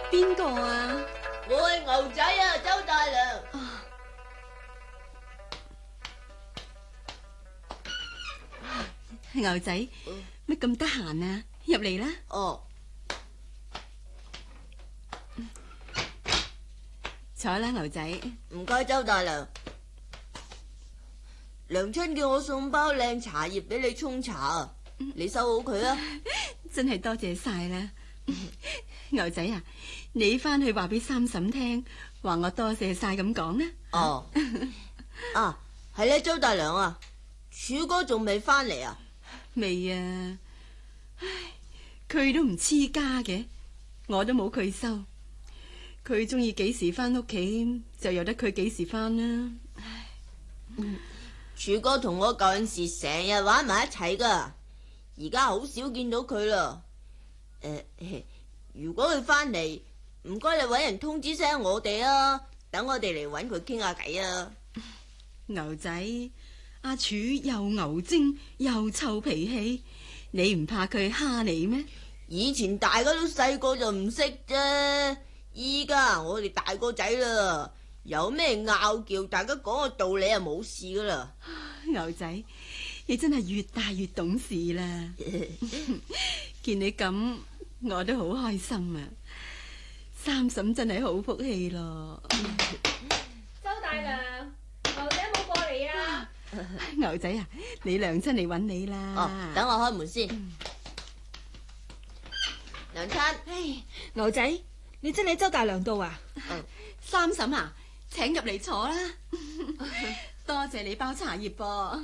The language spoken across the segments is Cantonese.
邊個啊？ 我係牛仔啊，周大娘。 牛仔，乜咁得閒啊？入嚟啦。 哦， 坐啦，牛仔。 唔該，周大娘。娘親叫我送包靚茶葉俾你沖茶啊，你收好佢啊。 真係多謝晒啦。牛仔啊，你翻去話俾三嬸聽，話我多謝晒咁講啦。 哦，啊，係咧，周大娘啊，柱哥仲未翻嚟啊？ 未啊，唉，佢都唔黐家嘅，我都冇佢收。佢中意幾時翻屋企就由得佢幾時翻啦。 柱哥同我舊陣時成日玩埋一齊噶，而家好少見到佢啦。如果佢翻嚟，唔該你搵人通知聲我哋啊，等我哋嚟搵佢傾下偈啊。 牛仔，阿柱又牛精又臭脾氣，你唔怕佢蝦你咩？ 以前大家都細個就唔識啫，依家我哋大個仔啦，有咩拗撬，大家講個道理就冇事噶啦。 牛仔，你真係越大越懂事啦。見你咁，我都好開心啊！三嬸真係好福氣咯。 周大娘，牛仔冇過嚟啊？ 牛仔啊，你娘親嚟揾你啦。 哦，等我開門先。娘親， 唉，牛仔，你真係周大娘度啊？ 三嬸啊，請入嚟坐啦。多謝你包茶葉噃。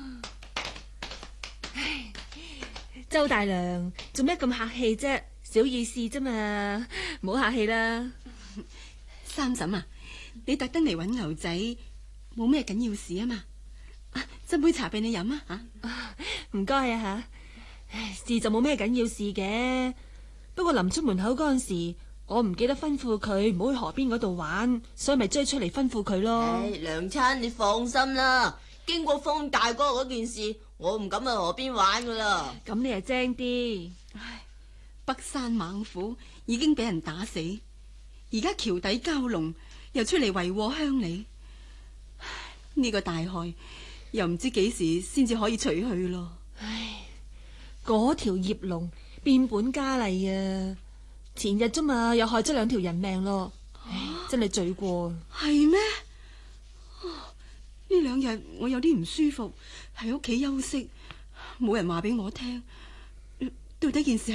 唉，周大娘做咩咁客氣啫？小意思啫嘛，唔好客氣啦。 三嬸啊，你特登嚟揾牛仔，冇咩緊要事啊嘛？斟杯茶俾你飲啊吓。 唔該啊吓。唉，事就冇咩緊要事嘅，不過臨出門口嗰陣時，我唔記得吩咐佢唔好去河邊嗰度玩，所以咪追出嚟吩咐佢咯。 唉，娘親你放心啦，經過方大哥嗰件事，我唔敢去河邊玩噶啦。 咁你係精啲。 唉，北山猛虎已經俾人打死，而家橋底蛟龍又出嚟為禍鄉里，呢個大害又唔知幾時先至可以除去咯。 唉，嗰條葉龍變本加厲啊！前日啫嘛，又害咗2條人命咯。唉，真係罪過。 係咩？呢2日我有啲唔舒服，喺屋企休息，冇人話俾我聽，到底件事